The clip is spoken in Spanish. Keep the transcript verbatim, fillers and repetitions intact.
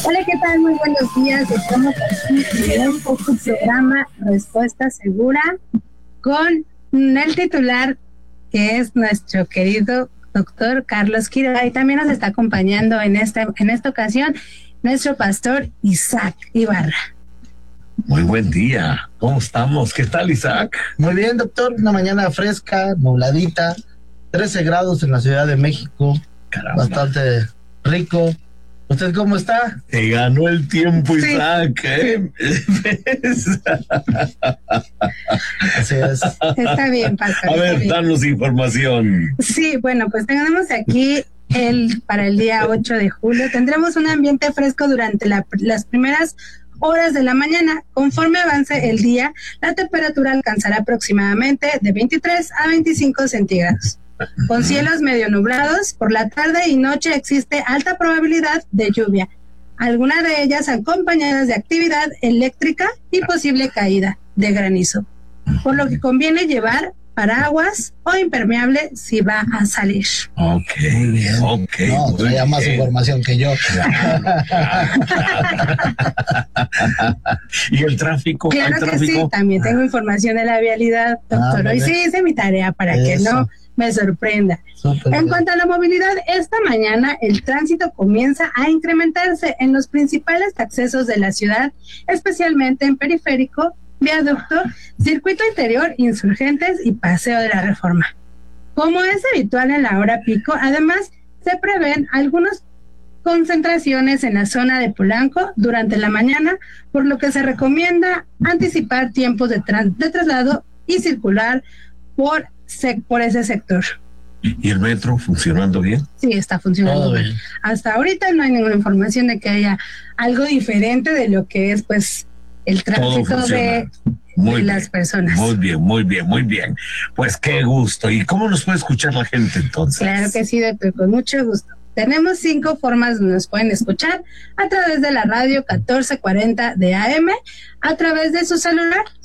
Hola, ¿qué tal? Muy buenos días. Estamos aquí en su programa Respuesta Segura con el titular, que es nuestro querido doctor Carlos Quiroga, y también nos está acompañando en esta, en esta ocasión nuestro pastor Isaac Ibarra. Muy buen día, ¿cómo estamos? ¿Qué tal, Isaac? Muy bien, doctor, una mañana fresca, nubladita, trece grados en la Ciudad de México. Caramba. Bastante rico. ¿Usted cómo está? Te ganó el tiempo, sí. Isaac, ¿eh? Así es. Está bien, pastor. A ver, danos información. Sí, bueno, pues tenemos aquí el para el día ocho de julio. Tendremos un ambiente fresco durante la, las primeras horas de la mañana. Conforme avance el día, la temperatura alcanzará aproximadamente de veintitrés a veinticinco centígrados. Con cielos medio nublados, por la tarde y noche existe alta probabilidad de lluvia, algunas de ellas acompañadas de actividad eléctrica y posible caída de granizo, por lo que conviene llevar paraguas o impermeable si va a salir. Ok, ok. No, traía más información que yo. ¿Y el tráfico? Claro ¿El que tráfico? sí, también tengo información de la vialidad, doctor. Ah, Hoy sí hice mi tarea para Eso. que no me sorprenda. Super en bien. Cuanto a la movilidad, esta mañana el tránsito comienza a incrementarse en los principales accesos de la ciudad, especialmente en Periférico, Viaducto, Circuito Interior, Insurgentes y Paseo de la Reforma. Como es habitual en la hora pico, además se prevén algunas concentraciones en la zona de Polanco durante la mañana, por lo que se recomienda anticipar tiempos de, tra- de traslado y circular por, se- por ese sector. ¿Y el metro funcionando bien? Sí, está funcionando Todo bien. bien. Hasta ahorita no hay ninguna información de que haya algo diferente de lo que es, pues, el tránsito de, muy de bien, las personas. Muy bien, muy bien, muy bien. Pues qué gusto. ¿Y cómo nos puede escuchar la gente entonces? Claro que sí, doctor, con mucho gusto. Tenemos cinco formas donde nos pueden escuchar: a través de la radio catorce cuarenta de A M, a través de su celular,